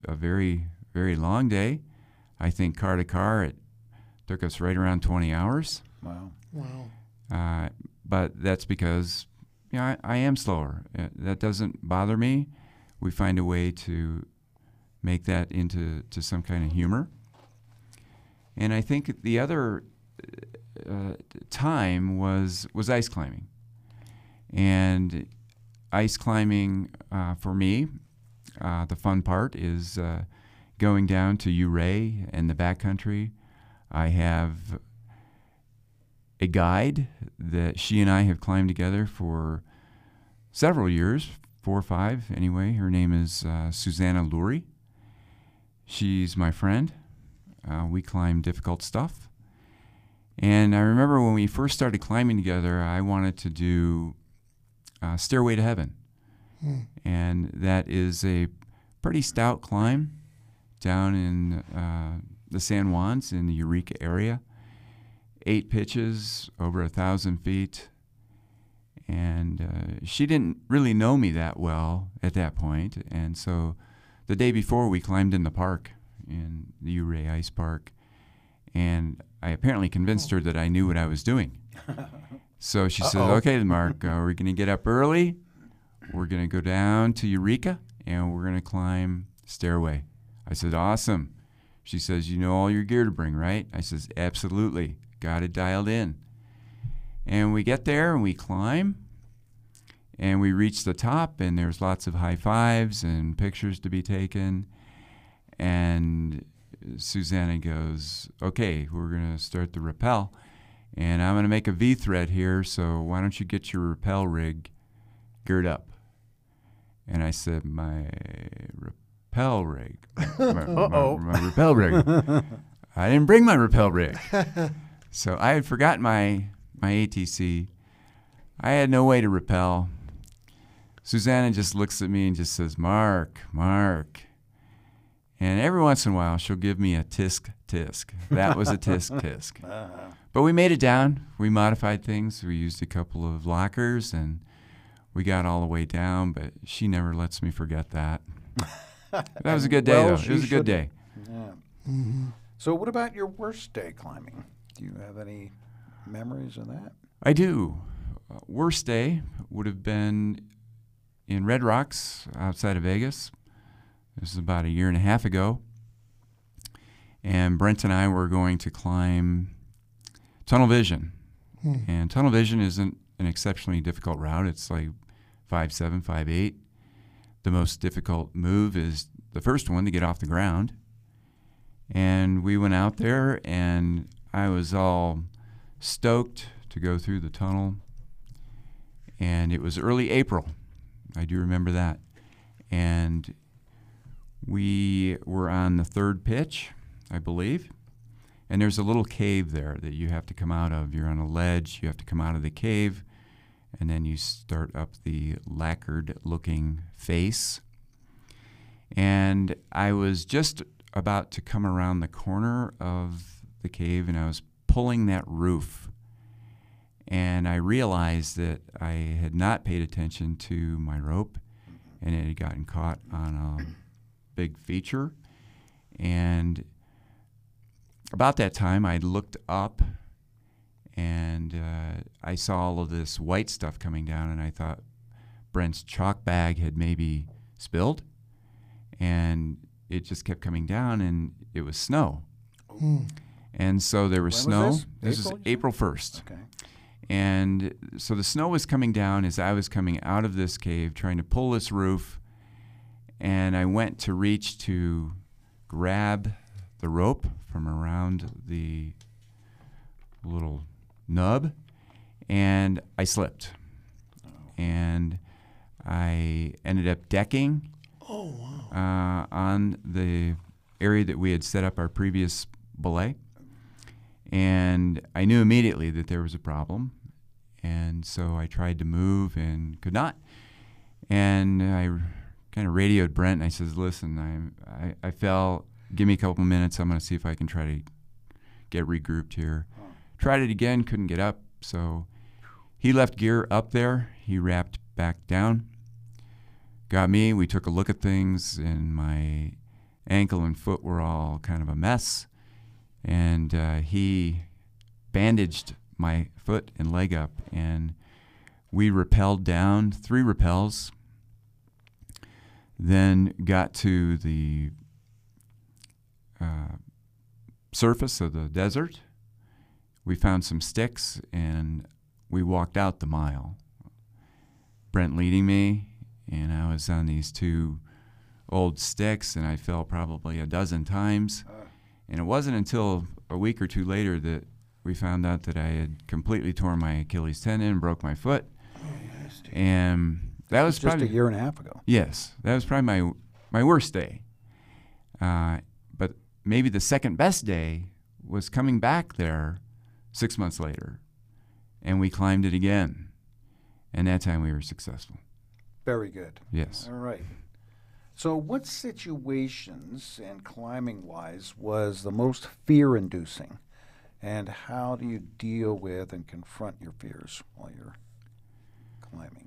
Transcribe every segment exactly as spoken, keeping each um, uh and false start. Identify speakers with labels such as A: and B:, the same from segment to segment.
A: a very, very long day. I think car to car, it took us right around twenty hours.
B: Wow.
C: Wow.
A: Uh, but that's because, you know, I, I am slower. Uh, that doesn't bother me. We find a way to make that into to some kind of humor. And I think the other uh, time was was ice climbing. And ice climbing, uh, for me, uh, the fun part is uh, going down to Ouray and the backcountry. I have a guide that she and I have climbed together for several years, four or five anyway. Her name is uh, Susanna Lurie. She's my friend. Uh, we climb difficult stuff. And I remember when we first started climbing together, I wanted to do uh, Stairway to Heaven.
C: Hmm.
A: And that is a pretty stout climb down in uh, the San Juans in the Eureka area. Eight pitches, over a thousand feet. And uh, she didn't really know me that well at that point. And so the day before, we climbed in the park, in the Ouray Ice Park. And I apparently convinced her that I knew what I was doing. So she said,
B: Uh-oh.
A: okay, Mark, uh, we're going to get up early. We're going to go down to Eureka, and we're going to climb Stairway. I said, awesome. She says, you know all your gear to bring, right? I says, absolutely. Got it dialed in. And we get there, and we climb, and we reach the top, and there's lots of high fives and pictures to be taken. And Susanna goes, okay, we're going to start the rappel. And I'm going to make a V-thread here, so why don't you get your rappel rig geared up? And I said, my rappel rig. My, my,
B: Uh-oh.
A: my rappel rig. I didn't bring my rappel rig. So I had forgotten my, my A T C. I had no way to rappel. Susanna just looks at me and just says, Mark, Mark. And every once in a while, she'll give me a tisk, tisk. That was a tisk, tisk.
B: Uh-huh.
A: But we made it down. We modified things. We used a couple of lockers, and we got all the way down, but she never lets me forget that. That was a good day,
B: Well,
A: though.
B: she
A: It was a good day.
B: Yeah.
C: Mm-hmm.
B: So what about your worst day climbing? Do you have any memories of that?
A: I do. Uh, worst day would have been in Red Rocks outside of Vegas. This is about a year and a half ago. And Brent and I were going to climb Tunnel Vision.
C: Hmm.
A: And Tunnel Vision isn't an exceptionally difficult route. It's like five seven, five eight. The most difficult move is the first one to get off the ground. And we went out there, and I was all stoked to go through the tunnel. And it was early April. I do remember that. And we were on the third pitch, I believe. And there's a little cave there that you have to come out of. You're on a ledge. You have to come out of the cave. And then you start up the lacquered-looking face. And I was just about to come around the corner of the cave, and I was pulling that roof. And I realized that I had not paid attention to my rope, and it had gotten caught on a big feature. And about that time, I looked up, and uh, I saw all of this white stuff coming down, and I thought Brent's chalk bag had maybe spilled, and it just kept coming down, and it was snow.
C: Hmm.
A: And so there was
B: When
A: snow.
B: was this?
A: is
B: April, you said?
A: April first.
B: Okay.
A: And so the snow was coming down as I was coming out of this cave, trying to pull this roof, and I went to reach to grab the rope from around the little nub, and I slipped. And I ended up decking
C: Oh, wow.
A: uh, on the area that we had set up our previous belay. And I knew immediately that there was a problem. And so I tried to move and could not. And I kind of radioed Brent, and I says, listen, I, I, I fell. Give me a couple minutes. I'm going to see if I can try to get regrouped here. Tried it again, couldn't get up. So he left gear up there. He wrapped back down. Got me. We took a look at things, and my ankle and foot were all kind of a mess. And uh, he bandaged my foot and leg up, and we rappelled down three rappels, then got to the uh, surface of the desert. We found some sticks, and we walked out the mile. Brent leading me, and I was on these two old sticks, and I fell probably a dozen times. And it wasn't until a week or two later that we found out that I had completely torn my Achilles tendon and broke my foot. And that was
B: Just
A: probably
B: a year and a half ago.
A: Yes, that was probably my my worst day. Uh, but maybe the second best day was coming back there six months later, and we climbed it again. And that time we were successful.
B: Very good.
A: Yes.
B: All right. So what situations, and climbing-wise, was the most fear-inducing? And how do you deal with and confront your fears while you're climbing?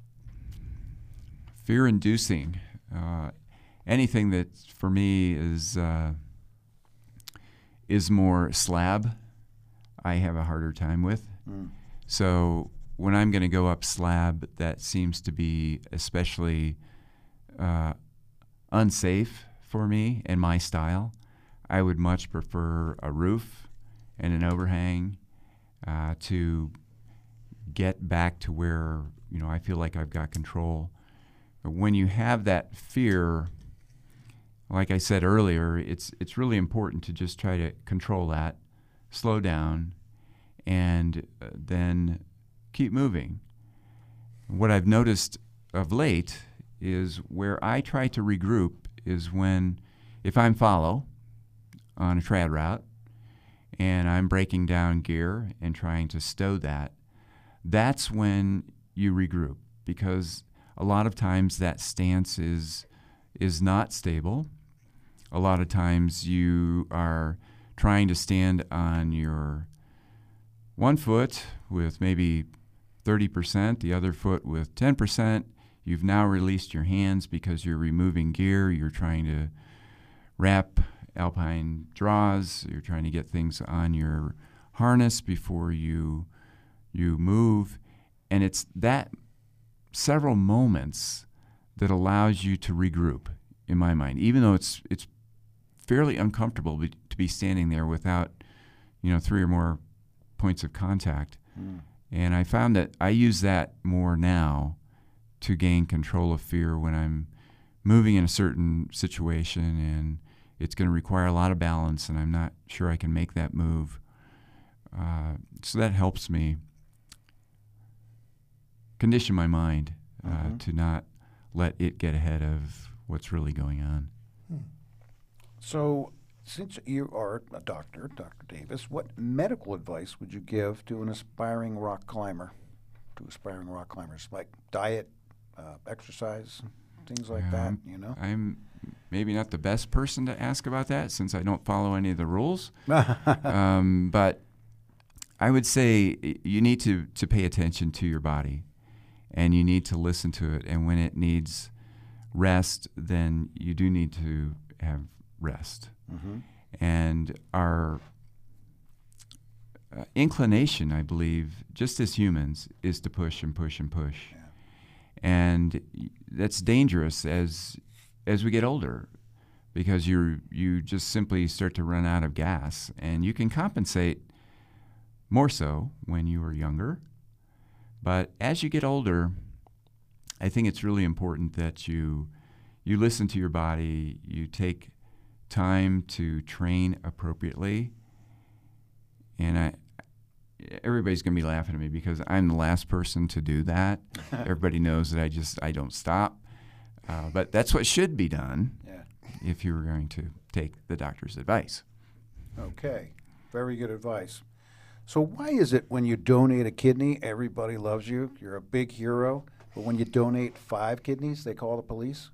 A: Fear-inducing. Uh, anything that, for me, is uh, is more slab, I have a harder time with.
B: Mm.
A: So when I'm going to go up slab, that seems to be especially uh, unsafe for me and my style. I would much prefer a roof and an overhang uh, to get back to where, you know, I feel like I've got control. But when you have that fear, like I said earlier, it's it's really important to just try to control that, slow down, and uh, then keep moving. What I've noticed of late is where I try to regroup is when, if I'm follow on a trad route and I'm breaking down gear and trying to stow that, that's when you regroup, because a lot of times that stance is is not stable. A lot of times you are trying to stand on your one foot with maybe thirty percent, the other foot with ten percent. You've now released your hands because you're removing gear. You're trying to wrap alpine draws. You're trying to get things on your harness before you you move. And it's that several moments that allows you to regroup, in my mind, even though it's it's fairly uncomfortable be, to be standing there without, you know, three or more points of contact. Mm. And I found that I use that more now to gain control of fear when I'm moving in a certain situation and it's going to require a lot of balance and I'm not sure I can make that move. Uh, so that helps me condition my mind uh, mm-hmm. to not let it get ahead of what's really going on.
B: Hmm. So since you are a doctor, Doctor Davis, what medical advice would you give to an aspiring rock climber, to aspiring rock climbers, like diet, uh, exercise, things like um, that, you know?
A: I'm maybe not the best person to ask about that since I don't follow any of the rules. um, but I would say you need to, to pay attention to your body and you need to listen to it. And when it needs rest, then you do need to have rest. Mm-hmm. And our uh, inclination, I believe, just as humans, is to push and push and push. Yeah. And that's dangerous as as we get older, because you you just simply start to run out of gas. And you can compensate more so when you were younger. But as you get older, I think it's really important that you you listen to your body, you take time to train appropriately. And I everybody's going to be laughing at me because I'm the last person to do that. Everybody knows that I just I don't stop. Uh, but that's what should be done yeah. if you were going to take the doctor's advice.
B: Okay. Very good advice. So why is it when you donate a kidney, everybody loves you, you're a big hero, but when you donate five kidneys, they call the police?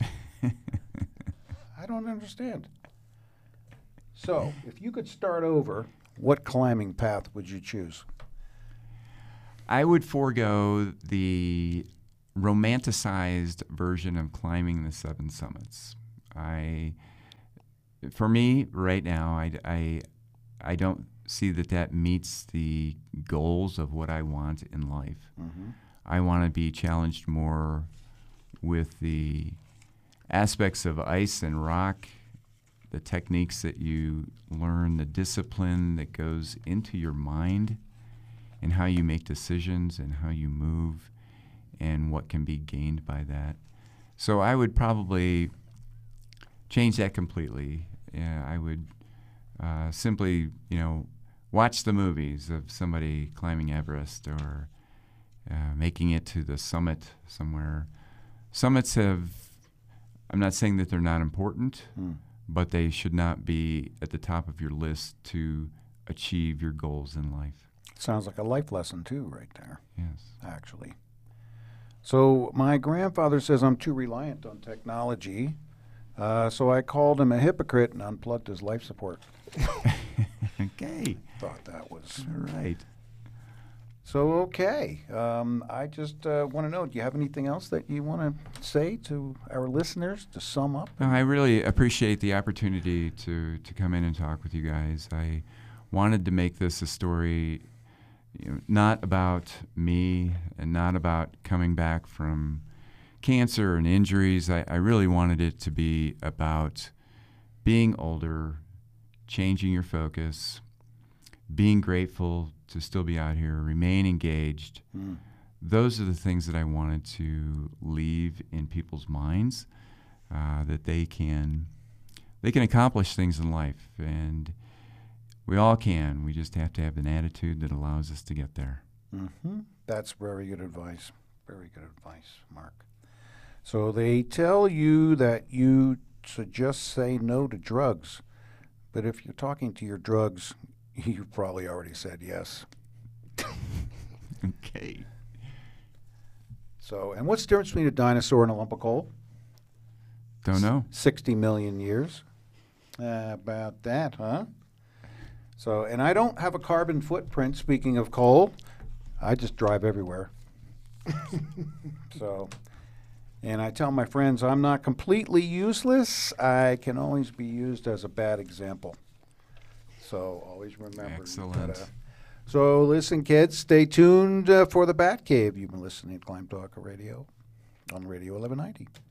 B: I don't understand. So, if you could start over, what climbing path would you choose?
A: I would forego the romanticized version of climbing the seven summits. I for me right now, I, I, I don't see that that meets the goals of what I want in life.
B: Mm-hmm.
A: I want to be challenged more with the aspects of ice and rock, the techniques that you learn, the discipline that goes into your mind, and how you make decisions and how you move and what can be gained by that. So I would probably change that completely. Yeah, I would uh, simply, you know, watch the movies of somebody climbing Everest or uh, making it to the summit somewhere. Summits have, I'm not saying that they're not important,
B: Mm.
A: but they should not be at the top of your list to achieve your goals in life.
B: Sounds like a life lesson, too, right there,
A: Yes.
B: actually. So my grandfather says I'm too reliant on technology, uh, so I called him a hypocrite and unplugged his life support.
A: Okay.
B: Thought that was...
A: All right.
B: So, okay. Um, I just uh, want to know, do you have anything else that you want to say to our listeners to sum up?
A: No, I really appreciate the opportunity to, to come in and talk with you guys. I wanted to make this a story, you know, not about me and not about coming back from cancer and injuries. I, I really wanted it to be about being older, changing your focus, being grateful to still be out here, remain engaged.
B: Mm.
A: Those are the things that I wanted to leave in people's minds, uh, that they can they can accomplish things in life, and we all can. We just have to have an attitude that allows us to get there.
B: Mm-hmm. That's very good advice. Very good advice, Mark. So they tell you that you should just say no to drugs, but if you're talking to your drugs, you probably already said yes.
A: Okay.
B: So, and what's the difference between a dinosaur and a lump of coal?
A: Don't know.
B: sixty million years. Uh, about that, huh? So, and I don't have a carbon footprint, speaking of coal. I just drive everywhere. So, and I tell my friends I'm not completely useless. I can always be used as a bad example. So always remember. you've
A: Excellent.
B: gotta- So listen, kids, stay tuned uh, for the Bat Cave. You've been listening to Climb Talk Radio on Radio eleven ninety.